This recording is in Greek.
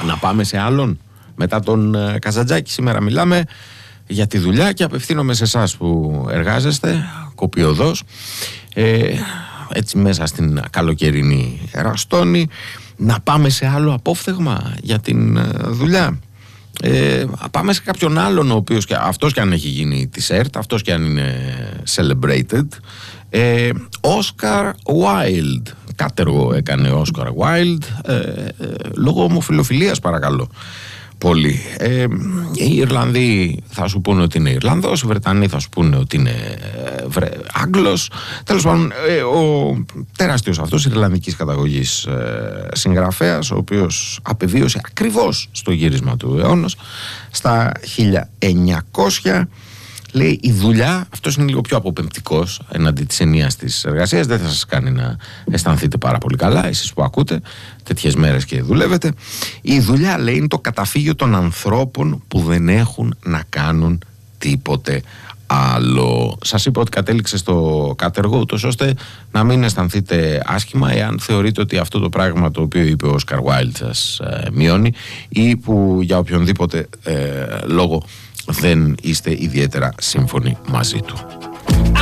Να πάμε σε άλλον. Μετά τον Καζαντζάκη σήμερα μιλάμε για τη δουλειά και απευθύνομαι σε εσάς που εργάζεστε κοπιωδώς, έτσι μέσα στην καλοκαιρινή εραστόνη. Να πάμε σε άλλο απόφθεγμα για την δουλειά. Πάμε σε κάποιον άλλον, ο οποίος αυτός και αν έχει γίνει της ΕΡΤ, αυτός και αν είναι celebrated, Oscar Wilde. Κάτεργο έκανε ο Oscar Wilde, λόγω ομοφιλοφιλίας, παρακαλώ πολύ. Οι Ιρλανδοί θα σου πούνε ότι είναι Ιρλανδός, οι Βρετανοί θα σου πούνε ότι είναι Άγγλος. Τέλος πάντων, ο τεράστιος αυτός Ιρλανδικής καταγωγής συγγραφέας, ο οποίος απεβίωσε ακριβώς στο γύρισμα του αιώνος στα 1900, λέει η δουλειά, αυτός είναι λίγο πιο αποπεμπτικός εναντί της ενίας της εργασίας, δεν θα σας κάνει να αισθανθείτε πάρα πολύ καλά εσείς που ακούτε τέτοιες μέρες και δουλεύετε. Η δουλειά, λέει, είναι το καταφύγιο των ανθρώπων που δεν έχουν να κάνουν τίποτε άλλο. Σας είπα ότι κατέληξε στο κάτεργο, ούτως ώστε να μην αισθανθείτε άσχημα εάν θεωρείτε ότι αυτό το πράγμα το οποίο είπε ο Oscar Wilde σας μειώνει, ή που για οποιονδήποτε λόγο δεν είστε ιδιαίτερα σύμφωνοι μαζί του.